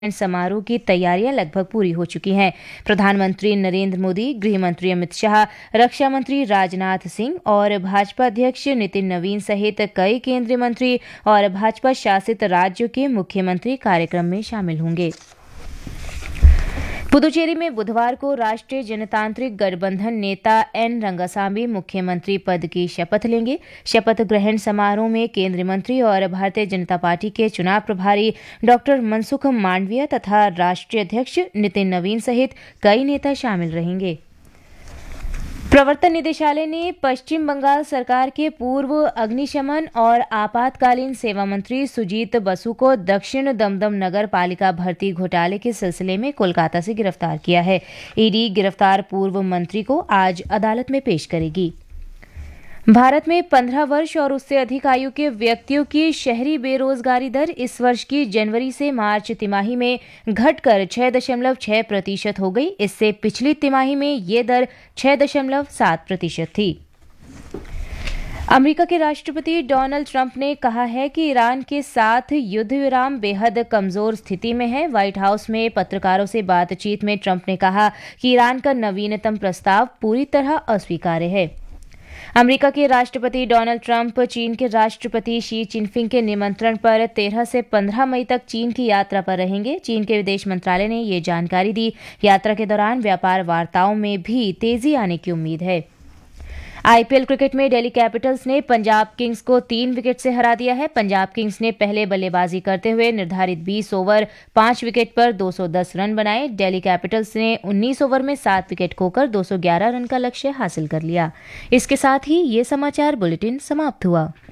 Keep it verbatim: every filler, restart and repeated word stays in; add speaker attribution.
Speaker 1: समारोह की तैयारियां लगभग पूरी हो चुकी हैं। प्रधानमंत्री नरेंद्र मोदी, गृह मंत्री अमित शाह, रक्षा मंत्री राजनाथ सिंह और भाजपा अध्यक्ष नितिन नवीन सहित कई केंद्रीय मंत्री और भाजपा शासित राज्यों के मुख्यमंत्री कार्यक्रम में शामिल होंगे। पुदुचेरी में बुधवार को राष्ट्रीय जनतांत्रिक गठबंधन नेता एन रंगासामी मुख्यमंत्री पद की शपथ लेंगे। शपथ ग्रहण समारोह में केंद्रीय मंत्री और भारतीय जनता पार्टी के चुनाव प्रभारी डॉक्टर मनसुख मांडविया तथा राष्ट्रीय अध्यक्ष नितिन नवीन सहित कई नेता शामिल रहेंगे। प्रवर्तन निदेशालय ने पश्चिम बंगाल सरकार के पूर्व अग्निशमन और आपातकालीन सेवा मंत्री सुजीत बसु को दक्षिण दमदम नगर पालिका भर्ती घोटाले के सिलसिले में कोलकाता से गिरफ्तार किया है। ईडी गिरफ्तार पूर्व मंत्री को आज अदालत में पेश करेगी। भारत में पंद्रह वर्ष और उससे अधिक आयु के व्यक्तियों की शहरी बेरोजगारी दर इस वर्ष की जनवरी से मार्च तिमाही में घटकर छह दशमलव छह प्रतिशत हो गई। इससे पिछली तिमाही में ये दर छह दशमलव सात प्रतिशत थी। अमेरिका के राष्ट्रपति डोनाल्ड ट्रंप ने कहा है कि ईरान के साथ युद्ध विराम बेहद कमजोर स्थिति में है। व्हाइट हाउस में पत्रकारों से बातचीत में ट्रंप ने कहा कि ईरान का नवीनतम प्रस्ताव पूरी तरह अस्वीकार्य है। अमेरिका के राष्ट्रपति डोनाल्ड ट्रंप चीन के राष्ट्रपति शी जिनपिंग के निमंत्रण पर तेरह से पंद्रह मई तक चीन की यात्रा पर रहेंगे। चीन के विदेश मंत्रालय ने ये जानकारी दी। यात्रा के दौरान व्यापार वार्ताओं में भी तेजी आने की उम्मीद है। आईपीएल क्रिकेट में दिल्ली कैपिटल्स ने पंजाब किंग्स को तीन विकेट से हरा दिया है। पंजाब किंग्स ने पहले बल्लेबाजी करते हुए निर्धारित बीस ओवर पांच विकेट पर दो सौ दस रन बनाए। दिल्ली कैपिटल्स ने उन्नीस ओवर में सात विकेट खोकर दो सौ ग्यारह रन का लक्ष्य हासिल कर लिया। इसके साथ ही ये समाचार बुलेटिन समाप्त हुआ।